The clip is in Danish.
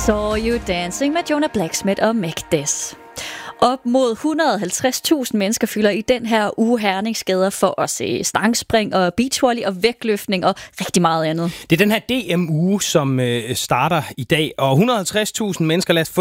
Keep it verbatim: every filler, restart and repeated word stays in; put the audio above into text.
Saw You Dancing med Jonah Blacksmith og Magdes. Op mod et hundrede og halvtreds tusind mennesker fylder i den her uge Herningsgader for at se stangspring og beachvolley og vægtløftning og rigtig meget andet. Det er den her D M-uge, som øh, starter i dag, og et hundrede og halvtreds tusind mennesker, lad os få